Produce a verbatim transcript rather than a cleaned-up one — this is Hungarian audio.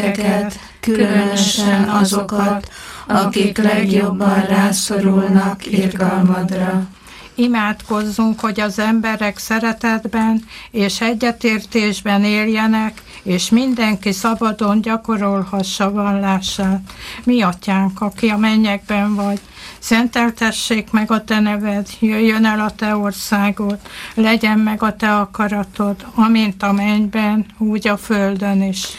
titeket, különösen azokat, akik legjobban rászorulnak irgalmadra. Imádkozzunk, hogy az emberek szeretetben és egyetértésben éljenek, és mindenki szabadon gyakorolhassa vallását. Mi atyánk, aki a mennyekben vagy, szenteltessék meg a te neved, jöjjön el a te országod, legyen meg a te akaratod, amint a mennyben, úgy a földön is.